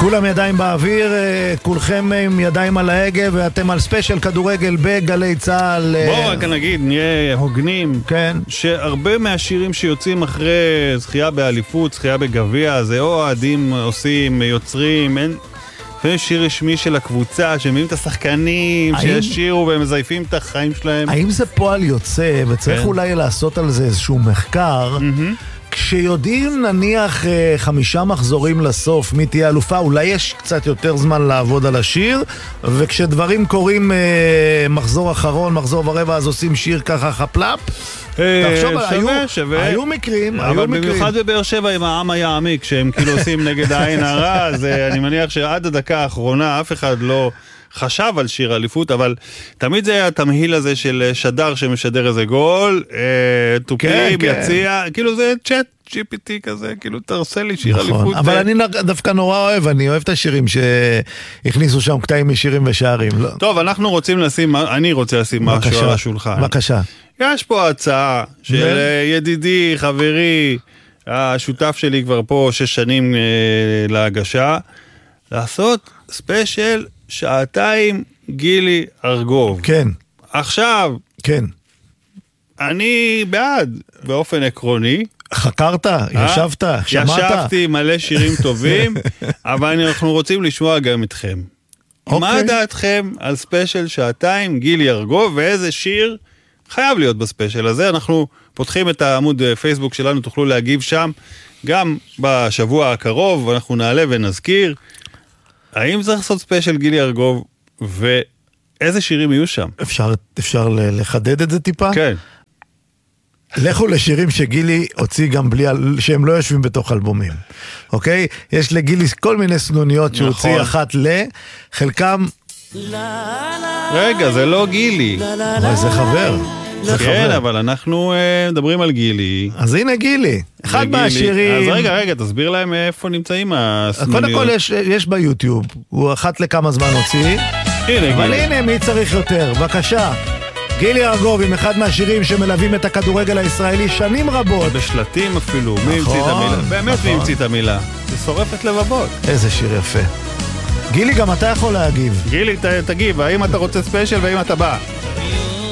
כולם ידיים באוויר, כולכם עם ידיים על ההגה, ואתם על ספיישל כדורגל בגלי צהל. בואו רק נגיד, נהיה הוגנים, כן. שהרבה מהשירים שיוצאים אחרי זכייה באליפות, זכייה בגביע, זה או אוהדים עושים, יוצרים, אין... שיר רשמי של הקבוצה, שמביאים את השחקנים, שישירו והם מזייפים את החיים שלהם. האם זה פועל יוצא, וצריך אולי לעשות על זה איזשהו מחקר, כשיודעים נניח 5 מחזורים לסוף, מי תהיה אלופה, אולי יש קצת יותר זמן לעבוד על השיר, וכשדברים קורים מחזור אחרון, מחזור ורבע, אז עושים שיר ככה חפלאפ. היו מקרים, אבל במיוחד בבאר שבע עם העם היה עמיק, שהם כאילו עושים נגד העין הרע, אז אני מניח שעד הדקה האחרונה אף אחד לא חשב על שיר אליפות, אבל תמיד זה היה התמהיל הזה של שדר שמשדר איזה גול, טופים, יציע, כאילו זה צ'אט GPT כזה, כאילו תרסה לי שיר אליפות. אבל אני דווקא נורא אוהב, אני אוהב את השירים שהכניסו שם קטעים משירים ושערים. טוב, אנחנו רוצים לשים, אני רוצה לשים משהו על השולחן. בבקשה. יש פה הצעה של ידידי, חברי, השותף שלי כבר פה 6 שנים להגשה, לעשות ספיישל 2 גילי ארגוב. כן. עכשיו, כן. אני בעד, באופן עקרוני. חקרת? ישבת? שמעת? ישבתי מלא שירים טובים, אבל אנחנו רוצים לשמוע גם אתכם. מה דעתכם על ספיישל 2 גילי ארגוב, ואיזה שיר חייב להיות בספיישל הזה? אנחנו פותחים את העמוד פייסבוק שלנו, תוכלו להגיב שם, גם בשבוע הקרוב, אנחנו נעלה ונזכיר. האם צריך לעשות ספיישל גילי ארגוב, ואיזה שירים יהיו שם? אפשר לחדד את זה טיפה? כן. לכו לשירים שגילי הוציא גם בלי, שהם לא יושבים בתוך אלבומים. אוקיי? יש לגילי כל מיני סנוניות שהוציא אחת חלקם... רגע, זה לא גילי. אבל זה חבר. כן, אבל אנחנו מדברים על גילי. אז הנה גילי. אחד מהשירים... אז רגע, תסביר להם איפה נמצאים הסנוניות. קודם כל יש ביוטיוב. הוא אחת לכמה זמן הוציא. אבל הנה, מי צריך יותר? בבקשה. גילי ארגוב עם אחד מהשירים שמלווים את הכדורגל הישראלי שנים רבות. בשלטים אפילו, מי המציא את המילה? באמת מי המציא את המילה? זה שורפת לבבות. איזה שיר יפה. גילי, גם אתה יכול להגיב. גילי, תגיב, האם אתה רוצה ספיישל והאם אתה בא?